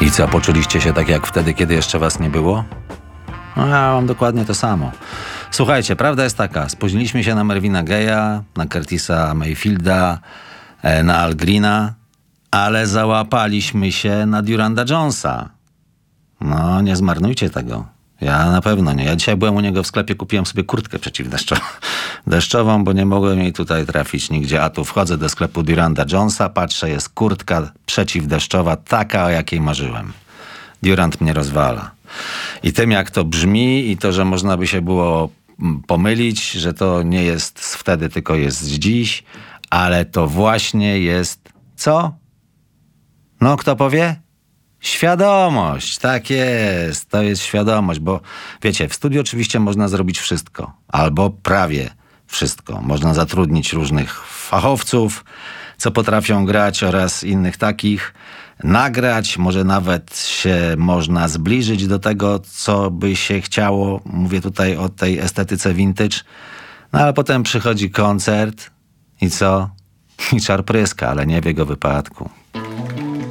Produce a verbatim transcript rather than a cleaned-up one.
I co, poczuliście się tak jak wtedy, kiedy jeszcze was nie było? No ja mam dokładnie to samo. Słuchajcie, prawda jest taka, spóźniliśmy się na Marvina Gaye'a, na Curtisa Mayfielda, e, na Al Greena, ale załapaliśmy się na Duranda Jonesa. No, nie zmarnujcie tego. Ja na pewno nie. Ja dzisiaj byłem u niego w sklepie, kupiłem sobie kurtkę przeciwdeszczową, deszczową, bo nie mogłem jej tutaj trafić nigdzie. A tu wchodzę do sklepu Duranda Jonesa, patrzę, jest kurtka przeciwdeszczowa, taka, o jakiej marzyłem. Durant mnie rozwala. I tym, jak to brzmi i to, że można by się było pomylić, że to nie jest z wtedy, tylko jest z dziś, ale to właśnie jest co? No, kto powie? Świadomość, tak jest, to jest świadomość, bo wiecie, w studiu oczywiście można zrobić wszystko, albo prawie wszystko. Można zatrudnić różnych fachowców, co potrafią grać oraz innych takich, nagrać, może nawet się można zbliżyć do tego, co by się chciało. Mówię tutaj o tej estetyce vintage, no ale potem przychodzi koncert i co? I czar pryska, ale nie w jego wypadku.